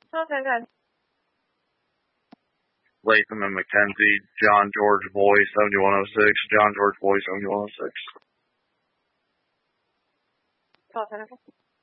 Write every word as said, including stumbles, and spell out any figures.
Okay, good. Latham and McKenzie, John George Boy, seventy-one oh six, John George Boy, seventy-one oh six. Okay.